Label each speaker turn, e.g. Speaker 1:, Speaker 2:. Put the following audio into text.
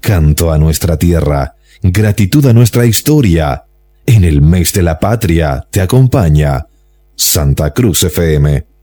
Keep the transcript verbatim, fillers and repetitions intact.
Speaker 1: canto a nuestra tierra, gratitud a nuestra historia. En el mes de la patria te acompaña Santa Cruz F M.